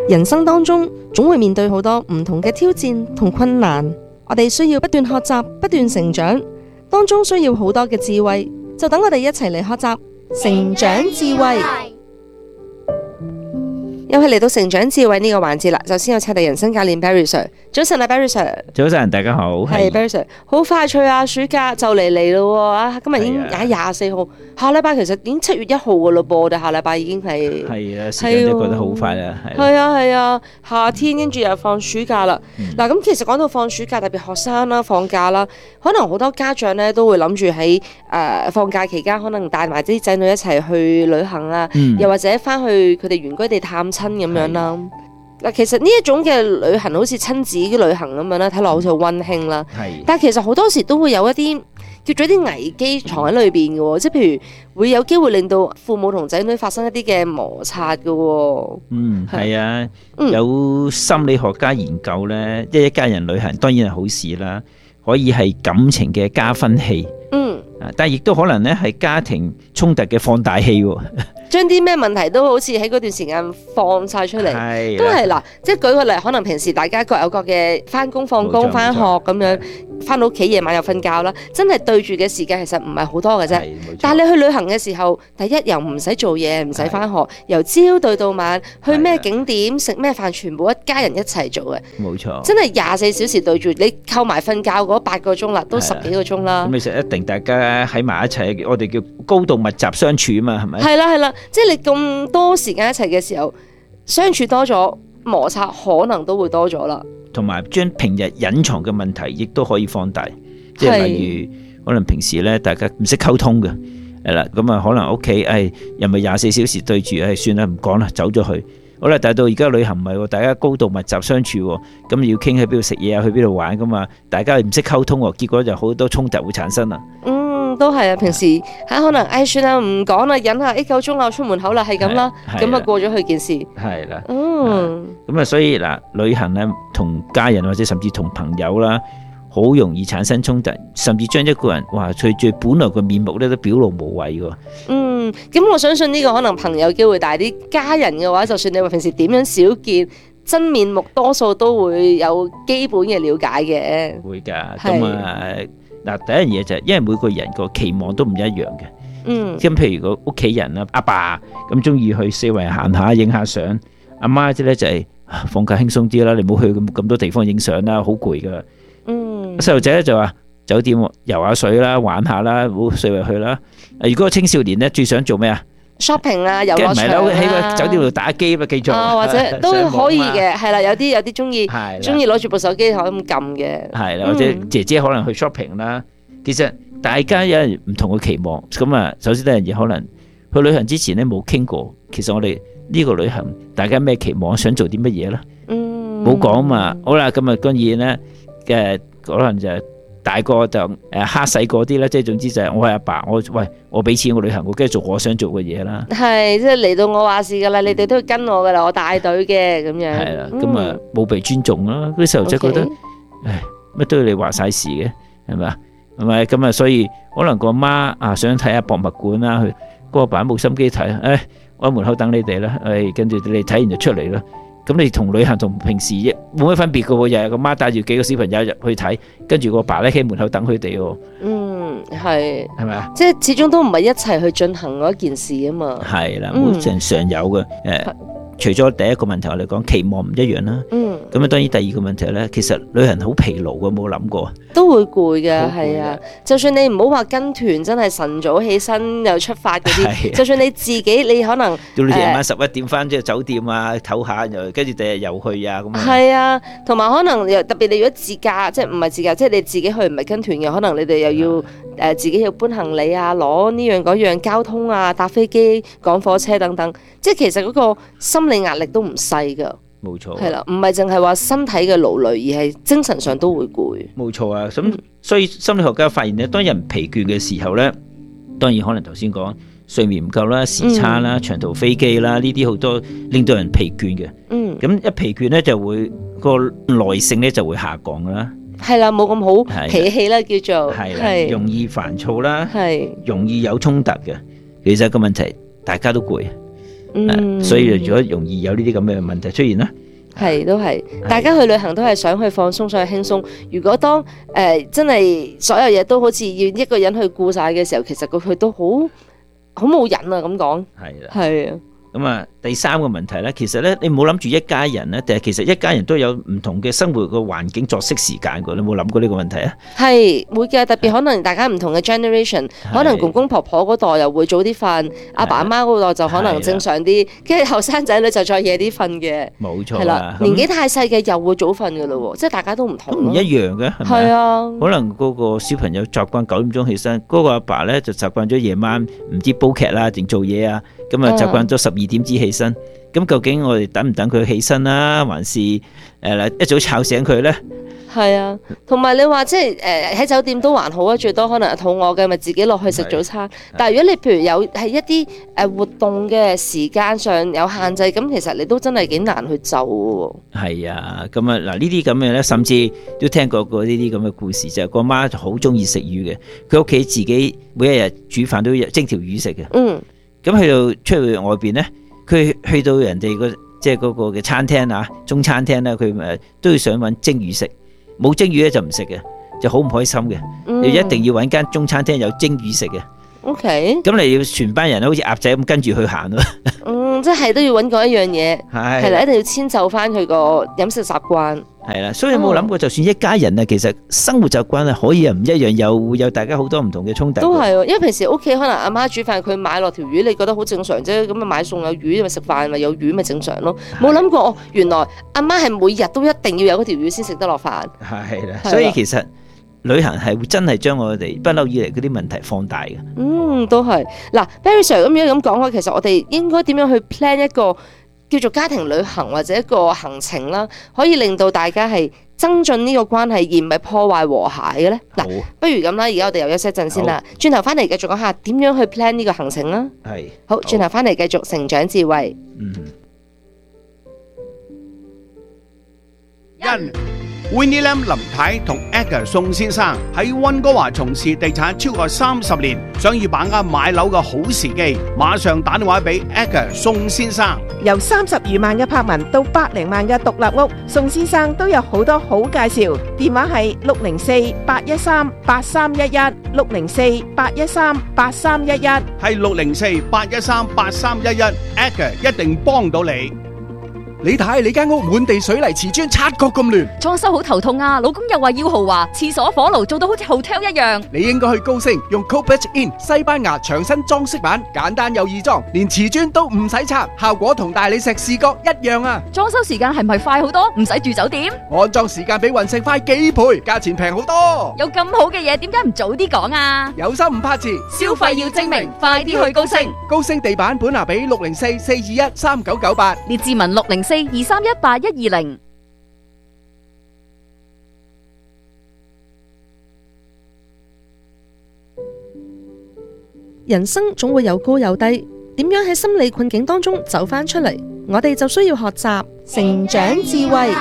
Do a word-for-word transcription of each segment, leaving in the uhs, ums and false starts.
人生當中總會面對好多唔同嘅挑戰同困難，我哋需要不斷學習、不斷成長，當中需要好多嘅智慧，就等我哋一齊嚟學習成長智慧。又係嚟到成長智慧呢個環節啦，首先有赤地人生教練 Barry Sir， 早晨啊 Barry Sir。 早晨，大家好。 係 Barry Sir， 好快脆啊，暑假就嚟嚟咯啊！今日已經廿廿四號，下禮拜其實已經七月一號噶咯噃，我哋下禮拜已經係係啊，時間都過得好快啦。 係啊係啊，夏天跟住又放暑假啦。嗱咁、嗯、其實講到放暑假，特別學生啦放假啦，可能好多家長咧都會諗住喺誒放假期間，可能帶埋啲仔女一齊去旅行啊，嗯、又或者翻去佢哋原居地探親咁樣啦。嗱，其實呢一種嘅旅行好似親子旅行咁樣啦，睇落好似好溫馨啦。係，但係其實好多時都會有一啲叫做一啲危機藏喺裏邊嘅喎，即係譬如會有機會令到父母同仔女發生一啲嘅摩擦嘅喎。嗯， 係啊，嗯、有心理學家研究咧，即係一家人旅行當然係好事啦，可以係感情嘅加分器。嗯，但係亦都可能咧係家庭衝突嘅放大器喎。 將啲咩問題都好似喺嗰段時間放晒出嚟，的都係嗱，即係舉個例，可能平時大家各有各嘅翻工放工翻學咁樣，翻到屋企夜晚又瞓覺啦，真係對住嘅時間其實唔係好多嘅啫。但係你去旅行嘅時候，第一又唔使做嘢，唔使翻學，的由朝對到晚，去咩景點食咩飯，全部一家人一齊做嘅。冇錯，真係廿四小時對住你，扣埋瞓覺嗰八個鐘啦，都十幾個鐘啦。 咁其實一定大家喺埋一齊，我哋叫高度密集相處啊嘛，係咪？ 係啦係啦。即係你咁多時間一齊嘅時候，相處多咗，摩擦可能都會多咗啦。同埋將平日隱藏嘅問題，亦都可以放大。即係例如，可能平時咧大家唔識溝通嘅，係啦，咁啊可能屋企誒又咪廿四小時對住，誒算啦唔講啦，走咗去。好啦，但係到而家旅行唔係喎，大家高度密集相處喎，咁要傾喺邊度食嘢啊，去邊度玩噶嘛，大家唔識溝通喎，結果就好多衝突會產生啦。 嗯，都係啊，平時嚇可能誒算啦，唔講啦，忍下，誒夠鐘啦，出門口啦，係咁啦，咁啊過咗去件事。係啦。嗯。咁啊，所以嗱，旅行咧同家人或者甚至同朋友啦，好容易產生衝突，甚至將一個人哇佢最本來嘅面目咧都表露無遺喎。嗯，咁我相信呢個可能朋友機會大啲，家人嘅話，就算你話平時點樣少見，真面目多數都會有基本嘅了解嘅。會㗎，咁啊嗱，第一樣嘢就係因為每個人個期望都唔一樣嘅。嗯，咁譬如個屋企人啊，阿爸咁中意去四圍行下影下相，阿媽啲咧就係放假輕鬆啲啦，你唔好去咁咁多地方影相啦，好攰㗎。嗯，細路仔咧就話酒店游下水啦，玩下啦，唔好四圍去啦。如果青少年咧最想做咩啊 ？shopping 啊，遊樂場啊，喺個酒店度打機啊，記住啊，或者都可以嘅，係啦，有啲有啲中意中意攞住部手機可以咁撳嘅，係啦，或者姐姐可能去 shopping 啦。其實大家有唔同嘅期望，咁啊，首先第一樣嘢可能去旅行之前咧冇傾過，其實我哋呢個旅行大家咩期望，想做啲乜嘢咧？嗯，冇講嘛。好啦，咁啊，當然咧。嘅可能就大個就誒蝦細個啲啦，即係總之就係我係阿爸，我喂我俾錢我旅行，我梗係做我想做嘅嘢啦。係，即係嚟到我話事噶啦，你哋都要跟我噶啦，我帶隊嘅咁樣。係啦，咁啊冇被尊重啦，嗰啲細路仔覺得，唉乜都要你話晒事嘅，係咪啊？係咪咁啊？所以可能個媽啊想睇下博物館啦，佢個阿爸冇心機睇，誒我喺門口等你哋啦，誒跟住你睇完就出嚟啦。咁你同旅行同平時冇乜分別噶喎，又係個媽帶住幾個小朋友入去睇，跟住個爸咧喺門口等佢哋喎。嗯，係，係咪啊？即係始終都唔係一齊去進行嗰一件事啊嘛。係啦，冇常常有嘅誒。除咗第一個問題我哋講期望唔一樣啦，嗯，咁啊當然第二個問題咧，其實旅行好疲勞嘅，冇諗過都會攰嘅，係啊，就算你唔好話跟團，真係晨早起身又出發嗰啲，就算你自己，你可能到你夜晚十一點翻即係酒店啊唞下，又跟住第日又去啊咁啊，係啊，同埋可能又特別你如果自駕，即係唔係自駕，即係你自己去唔係跟團嘅，可能你哋又要誒自己要搬行李啊，攞呢樣嗰樣交通啊，搭飛機、趕火車等等，即係其實嗰個心理壓力都唔細噶，冇錯，係啦，唔係淨係話身體嘅勞累，而係精神上都會攰。冇錯啊，咁所以心理學家發現咧，當人疲倦嘅時候咧，當然可能頭先講睡眠唔夠啦、時差啦、長途飛機啦，呢啲好多令到人疲倦嘅。嗯，咁一疲倦咧就會個耐性咧就會下降啦。係啦，冇咁好脾氣啦，叫做係容易煩躁啦，係容易有衝突嘅。其實個問題大家都攰。 嗯， 所以如果容易有呢啲咁嘅問題出現啦。 係都係，大家去旅行都係想去放鬆，想去輕鬆。如果當誒、呃、真係所有嘢都好似要一個人去顧晒嘅時候，其實佢佢都好好冇癮啊！咁講係啦， 係啊。 咁啊，第三個問題咧，其實咧，你冇諗住一家人咧，定係其實一家人都有唔同嘅生活嘅環境、作息時間㗎？你有冇諗過呢個問題啊？ 係會嘅，特別可能大家唔同嘅 generation，可能公公婆婆嗰代又會早啲瞓，阿爸阿媽嗰代就可能正常啲，跟住後生仔女就再夜啲瞓嘅。 冇錯， 係啦，年紀太細嘅又會早瞓㗎咯喎，即係大家都唔同。 都唔一樣嘅，係咪？ 係啊， 可能嗰個小朋友習慣九點鐘起身，嗰個阿爸咧就習慣咗夜晚唔知煲劇啦，定做嘢啊。咁啊，習慣咗十二點至起身，咁究竟我哋等唔等佢起身啦，還是誒一早吵醒佢咧？ 係啊，同埋你話即係誒喺酒店都還好啊，最多可能肚餓嘅咪自己落去食早餐。但係如果你譬如有係一啲誒活動嘅時間上有限制，咁其實你都真係幾難去就喎。係啊，咁啊嗱呢啲咁嘅咧，甚至都聽過過呢啲咁嘅故事，就係個媽好中意食魚嘅，佢屋企自己每一日煮飯都蒸條魚食嘅。嗯。咁去到出去外邊咧，佢去到人哋個即係嗰個嘅餐廳啊，中餐廳咧，佢誒都要想揾蒸魚食，冇蒸魚咧就唔食嘅，就好唔開心嘅。嗯、你一定要揾間中餐廳有蒸魚食嘅。O K。咁你要全班人好似鴨仔咁跟住去行咯。 嗯，即係都要揾嗰一樣嘢，係啦，一定要遷就翻佢個飲食習慣。 係啦，所以有冇諗過，就算一家人啊，其實生活習慣啊，可以啊唔一樣，又會有大家好多唔同嘅衝突。都係，因為平時屋企可能阿媽煮飯，佢買落條魚，你覺得好正常啫。咁啊買餸有魚，咪食飯咪有魚咪正常咯。冇諗過哦，原來阿媽係每日都一定要有嗰條魚先食得落飯。 係啦，所以其實旅行係會真係將我哋不嬲以嚟嗰啲問題放大嘅。 嗯，都係。嗱 ，Barry Sir 咁樣咁講開，其實我哋應該點樣去 plan 一個叫做家庭旅行或者一個行程啦，可以令到大家係增進呢個關係，而唔係破壞和諧嘅咧。嗱，不如咁啦，而家我哋又休息一陣先啦，轉頭翻嚟繼續講下點樣去 plan 呢個行程啦。係，好，轉頭翻嚟繼續成長智慧。嗯。 因 Winnie Lam 林太同 Edgar 宋先生喺溫哥華從事地產超過三十年，想要把握買樓嘅好時機，馬上打電話俾 Edgar 宋先生。 由三十餘萬嘅柏文到百零萬嘅獨立屋，宋先生都有好多好介紹。電話係六零四八一三八三一一，六零四八一三八三一一， 係六零四八一三八三一一 ，Edgar 一定幫到你。 你睇你間屋滿地水泥瓷磚，察覺咁亂， 裝修好頭痛啊！老公又話要豪華，廁所火爐做到好似 hotel 一樣。 你應該去高升，用 Copech In 西班牙牆身裝飾板，簡單又易裝，連瓷磚都唔使拆，效果同大理石視覺一樣啊！ 裝修時間係咪快好多？唔使住酒店？ 安裝時間比雲石快幾倍，價錢平好多。 有咁好嘅嘢，點解唔早啲講啊？ 有心唔怕遲， 消費要精明，快啲去高升。 高升地板本拿比六零四四二一三九九八， 列志文六零四二三一八一二零。 人生總會有高有低，點樣喺心理困境當中走翻出嚟？我哋就需要學習成長智慧。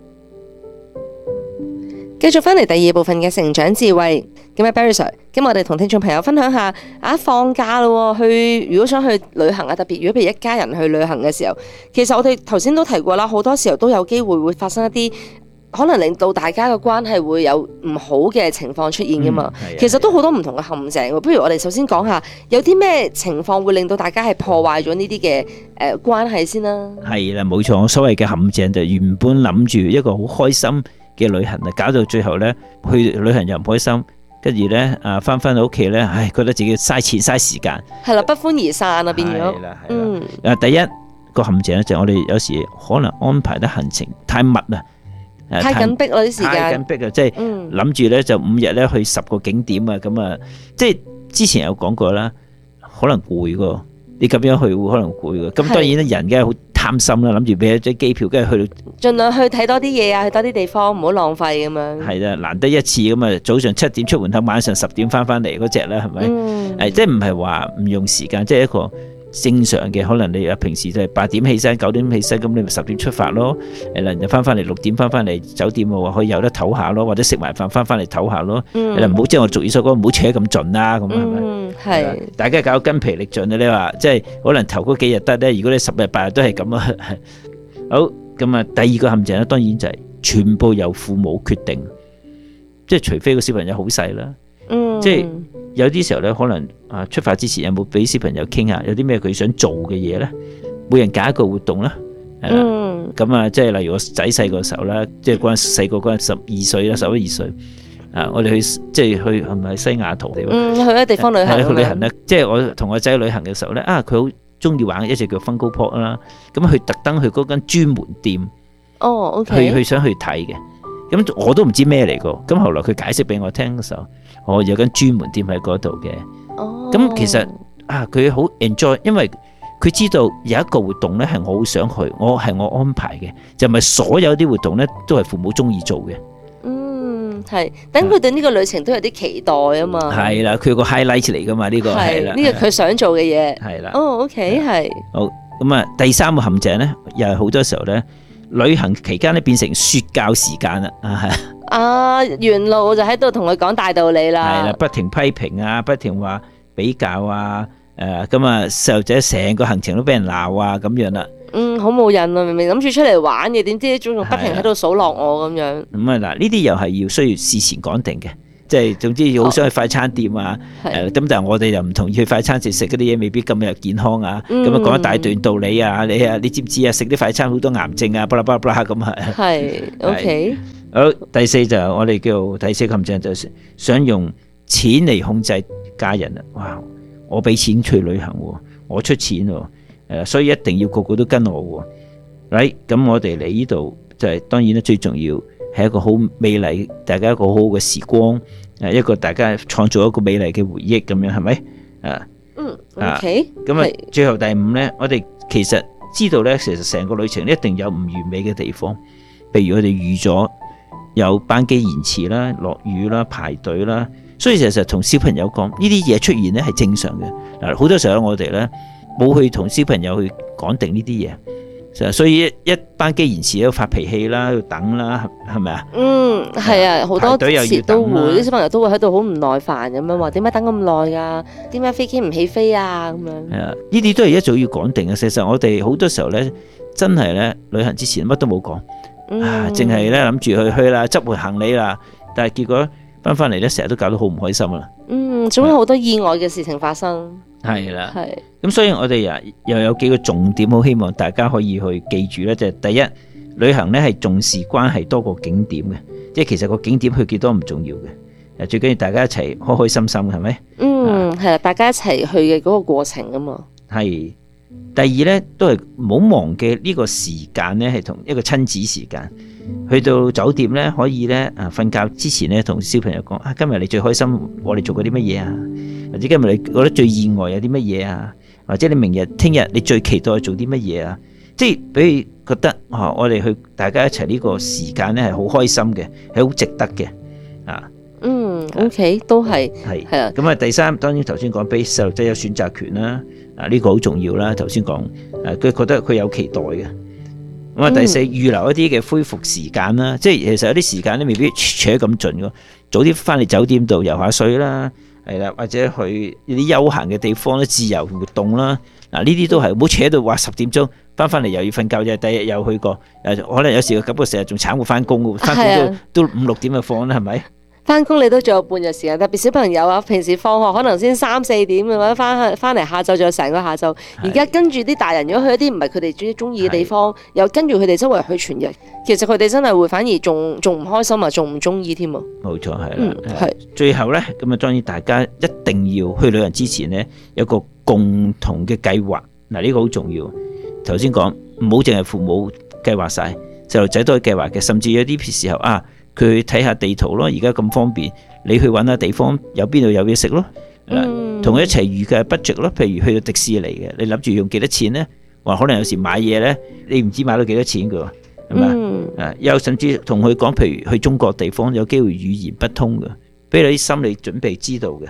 繼續翻嚟第二部分嘅成長智慧。咁啊 Barry Sir， 咁我哋同聽眾朋友分享下啊，放假咯，去如果想去旅行啊，特別如果譬如一家人去旅行嘅時候，其實我哋頭先都提過啦，好多時候都有機會會發生一啲可能令到大家嘅關係會有唔好嘅情況出現噶嘛。嗯、其實都好多唔同嘅陷阱。不如我哋首先講下有啲咩情況會令到大家係破壞咗呢啲嘅誒關係先啦。 係啦，冇錯，我所謂嘅陷阱就原本諗住一個好開心嘅旅行啊，搞到最後咧去旅行又唔開心，跟住咧啊翻翻到屋企咧，唉覺得自己嘥錢嘥時間， 係啦，不歡而散啊變咗。係啦， 嗯。啊，第一個陷阱咧就係我哋有時可能安排得行程太密啊。 太緊迫啦啲時間， 太緊迫啊！即係諗住咧就五日咧去十個景點啊，咁啊，即係之前有講過啦，可能攰噶，你咁樣去會可能攰噶。咁當然咧，人梗係好貪心啦，諗住俾一張機票，跟住去到盡量去睇多啲嘢啊，去多啲地方，唔好浪費咁樣。 係啦，難得一次咁啊，早上七點出門口，晚上十點翻翻嚟嗰隻啦，係咪？誒、嗯，即係唔係話唔用時間，即係一個正常嘅，可能你啊平時就係八點起身，九點起身，咁你咪十點出發咯。誒嗱，又翻翻嚟六點翻翻嚟酒店嘅話，可以有得唞下咯，或者食埋飯翻翻嚟唞下咯。誒唔好即係我俗語所講，唔好扯咁盡啦，咁係咪？ 嗯，係。大家搞筋疲力盡啊！你話即係可能頭嗰幾日得咧，如果你十日八日都係咁啊，好咁啊。第二個陷阱咧，當然就係全部由父母決定，即係除非個小朋友好細啦。嗯，即係有啲時候咧，可能啊出發之前有冇俾小朋友傾下，有啲咩佢想做嘅嘢咧？每人揀一個活動啦。嗯，咁啊，即係例如我仔細個時候啦，即係嗰陣細個嗰陣十二歲啦，十一二歲啊，我哋去即係去係咪西雅圖地方？嗯，去一地方旅行。去旅行咧，即係我同我仔旅行嘅時候咧，啊，佢好中意玩一隻叫 Funko Pop 啦，咁佢特登去嗰間專門店，哦 ，OK，去去想去睇嘅。咁我都唔知咩嚟個，咁後來佢解釋俾我聽嘅時候，我有間專門店喺嗰度嘅。哦，咁其實啊，佢好 enjoy，因為佢知道有一個活動咧係我好想去，我係我安排嘅，就唔係所有啲活動咧都係父母中意做嘅。嗯，係，等佢對呢個旅程都有啲期待啊嘛。係啦，佢個 highlight 嚟噶嘛，呢個係啦，呢個佢想做嘅嘢。係啦。哦 ，OK，係。好，咁啊，第三個陷阱咧，又係好多時候咧。旅行期間咧變成說教時間啦，啊啊沿路就喺度同佢講大道理啦，係啦，不停批評啊，不停話比較啊，誒咁啊細路仔成個行程都俾人鬧啊咁樣啦，嗯，好冇癮啊，明明諗住出嚟玩嘅，點知仲不停喺度數落我咁樣，咁啊嗱呢啲又係要需要事前講定嘅。即係總之好想去快餐店啊，誒咁但係我哋又唔同意去快餐店食嗰啲嘢，未必咁有健康啊。咁啊講一大段道理啊，你啊你知唔知啊？食啲快餐好多癌症啊，巴拉巴拉巴拉咁啊。係 ，OK。好，第四就我哋叫第四陷阱，就係想用錢嚟控制家人啊！哇，我俾錢去旅行喎，我出錢喎，誒，所以一定要個個都跟我喎。嚟咁我哋嚟呢度就係當然咧最重要。係一個好美麗，大家一個好好嘅時光，誒，一個大家創造一個美麗嘅回憶，咁樣係咪？啊，嗯 ，OK，咁啊，最後第五咧，我哋其實知道咧，其實成個旅程一定有唔完美嘅地方，譬如我哋預咗有班機延遲啦、落雨啦、排隊啦，所以其實同小朋友講呢啲嘢出現咧係正常嘅。嗱，好多時候我哋咧冇去同小朋友去講定呢啲嘢。所以一一班機延遲都發脾氣啦，要等啦，係咪啊？嗯，係啊，好多時都會啲小朋友都會喺度好唔耐煩咁樣話，點解等咁耐噶？點解飛機唔起飛啊？咁樣係啊，呢啲都係一早要講定嘅。事實上我哋好多時候咧，真係咧旅行之前乜都冇講，啊，淨係咧諗住去去啦，執回行李啦，但係結果翻翻嚟咧，成日都搞到好唔開心啦。嗯，總有好多意外嘅事情發生。係啦，係咁，所以我哋啊又有幾個重點，好希望大家可以去記住咧。就係第一，旅行咧係重視關係多過景點嘅，即係其實個景點去幾多唔重要嘅，誒最緊要大家一齊開開心心，係咪？嗯，係啦，大家一齊去嘅嗰個過程啊嘛。係。第二咧都係唔好忘記呢個時間咧係同一個親子時間。去到酒店咧可以咧啊瞓覺之前咧同小朋友講啊，今日你最開心，我哋做過啲乜嘢啊？或者今日你覺得最意外有啲乜嘢啊？或者你明日、聽日你最期待做啲乜嘢啊？即係俾你覺得啊，我哋去大家一齊呢個時間咧係好開心嘅，係好值得嘅啊。嗯 ，OK， 都係係係啦。咁啊，第三當然頭先講俾細路仔有選擇權啦，啊呢個好重要啦。頭先講誒，佢覺得佢有期待嘅。咁啊，第四預留一啲嘅恢復時間啦，即係其實有啲時間咧未必扯咁盡嘅，早啲翻嚟酒店度游下水啦。係啦，或者去啲休閒嘅地方咧，自由活動啦。嗱，呢啲都係唔好扯到話十點鐘翻翻嚟又要瞓覺，就係第日又去過。誒，可能有時感覺成日仲慘過翻工嘅，翻工都都五六點就放啦，係咪？翻工你都仲有半日時間，特別小朋友啊，平時放學可能先三四點嘅話，翻翻嚟下晝仲有成個下晝。而家跟住啲大人，如果去一啲唔係佢哋最中意嘅地方，又跟住佢哋周圍去全日，其實佢哋真係會反而仲仲唔開心啊，仲唔中意添啊。冇錯，係啦，係。最後咧，咁啊，當然大家一定要去旅行之前咧，有個共同嘅計劃。嗱，呢個好重要。頭先講唔好淨係父母計劃晒，細路仔都可以計劃嘅，甚至有啲時候啊。佢睇下地圖咯，而家咁方便，你去揾下地方有邊度有嘢食咯，同佢、嗯、一齊預計 budget 咯。譬如去到迪士尼嘅，你諗住用幾多錢呢？話可能有時買嘢呢，你唔知買到幾多錢㗎，係咪？啊、嗯，又甚至同佢講，譬如去中國地方有機會語言不通嘅，俾你啲心理準備知道嘅。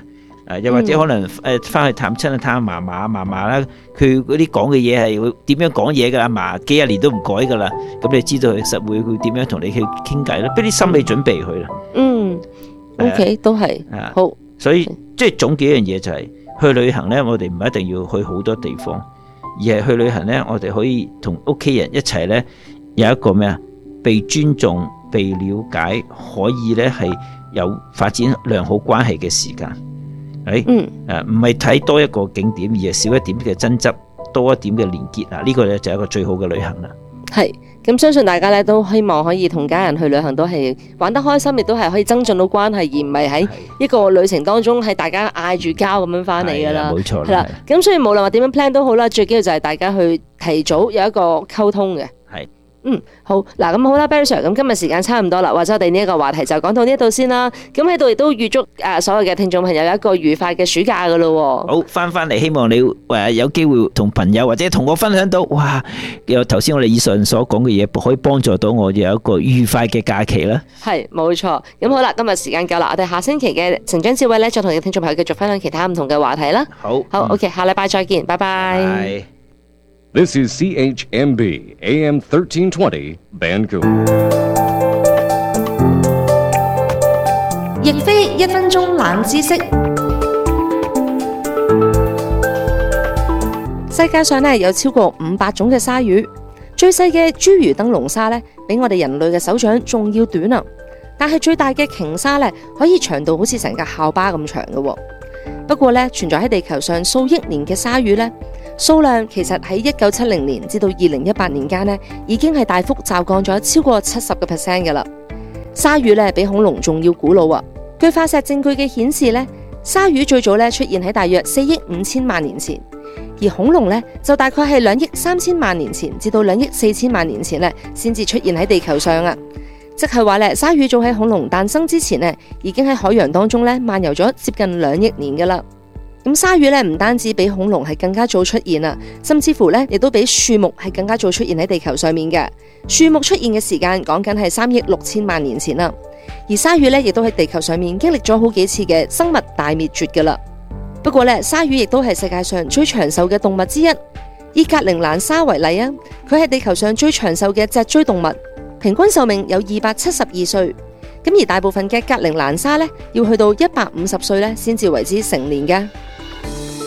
誒又或者可能誒翻去探親啊，探嫲嫲嫲嫲啦，佢嗰啲講嘅嘢係會點樣講嘢㗎？阿嫲幾廿年都唔改㗎啦，咁你知道佢實會會點樣同你去傾偈啦，俾啲心理準備佢啦。 嗯，OK 都係好， 所以即係總結一樣嘢就係去旅行咧，我哋唔一定要去好多地方，而係去旅行咧，我哋可以同屋企人一齊咧有一個咩啊？被尊重、被了解，可以咧係有發展良好關係嘅時間。誒，誒唔係睇多一個景點，而係少一點嘅爭執，多一點嘅連結啊！呢個咧就係一個最好嘅旅行啦。 係，咁相信大家咧都希望可以同家人去旅行，都係玩得開心，亦都係可以增進到關係，而唔係喺一個旅程當中係大家嗌住交咁樣翻嚟噶啦。冇錯，係啦。咁所以無論話點樣 plan 都好啦，最緊要就係大家去提早有一個溝通嘅。係。嗯，好嗱，咁好啦 ，Barry Sir，咁今日時間差唔多啦，或者我哋呢一個話題就講到呢一度先啦。咁喺度亦都預祝誒所有嘅聽眾朋友有一個愉快嘅暑假噶咯。好，翻翻嚟，希望你誒有機會同朋友或者同我分享到，哇，有頭先我哋以上所講嘅嘢，可以幫助到我有一個愉快嘅假期啦。係，冇錯。咁好啦，今日時間夠啦，我哋下星期嘅成長智慧咧，再同你聽眾朋友繼續分享其他唔同嘅話題啦。好，好 ，OK， 下禮拜再見，拜拜。 This is C H M B A M thirteen twenty Vancouver。 亦非一分鐘冷知識。世界上咧有超過五百種嘅鯊魚，最細嘅侏儒燈籠鯊咧，比我哋人類嘅手掌仲要短啊！但係最大嘅鯨鯊咧，可以長到好似成個校巴咁長嘅。不過咧，存在喺地球上數億年嘅鯊魚咧，數量其實喺一九七零年至到二零一八年間呢，已經係大幅驟降咗超過七十個 percent 嘅啦。鯊魚咧比恐龍仲要古老啊！據化石證據嘅顯示咧，鯊魚最早咧出現喺大約四億五千萬年前，而恐龍咧就大概係兩億三千萬年前至到兩億四千萬年前咧先至出現喺地球上啊！即係話咧，鯊魚早喺恐龍誕生之前咧，已經喺海洋當中咧漫遊咗接近兩億年噶啦。咁鯊魚咧唔單止比恐龍係更加早出現啊，甚至乎咧亦都比樹木係更加早出現喺地球上面嘅。樹木出現嘅時間講緊係三億六千萬年前啦，而鯊魚咧亦都喺地球上面經歷咗好幾次嘅生物大滅絕噶啦。不過咧，鯊魚亦都係世界上最長壽嘅動物之一。以格陵蘭鯊為例啊，佢係地球上最長壽嘅脊椎動物，平均壽命有二百七十二歲。咁而大部分嘅格陵蘭鯊咧，要去到一百五十歲咧先至為之成年嘅。